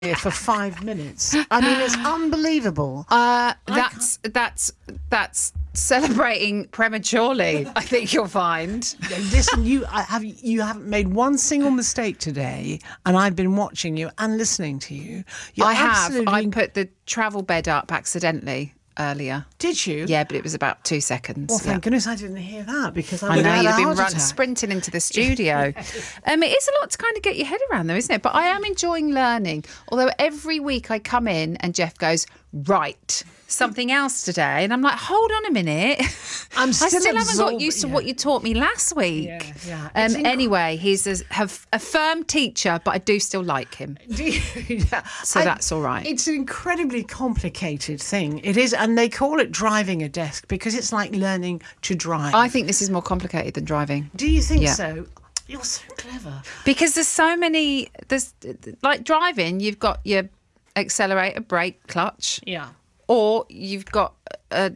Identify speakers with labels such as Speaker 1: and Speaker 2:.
Speaker 1: here for 5 minutes. I mean, it's unbelievable.
Speaker 2: That's celebrating prematurely, I think you'll find.
Speaker 1: Listen, you haven't made one single mistake today, and I've been watching you and listening to you.
Speaker 2: I have. I put the travel bed up accidentally earlier.
Speaker 1: Did you?
Speaker 2: Yeah, but it was about 2 seconds.
Speaker 1: Well, thank goodness I didn't hear that, because
Speaker 2: I know you've been sprinting into the studio. It is a lot to kind of get your head around, though, isn't it? But I am enjoying learning. Although every week I come in and Jeff goes, right, something else today, and I'm like, hold on a minute.
Speaker 1: I
Speaker 2: still haven't got used to what you taught me last week.
Speaker 1: Yeah.
Speaker 2: Anyway, he's a firm teacher, but I do still like him. So that's all right.
Speaker 1: It's an incredibly complicated thing. It is, and they call it driving a desk because it's like learning to drive.
Speaker 2: I think this is more complicated than driving.
Speaker 1: Do you think so? You're so clever.
Speaker 2: Because there's like driving, you've got your accelerator, brake, clutch.
Speaker 1: Yeah.
Speaker 2: Or you've got a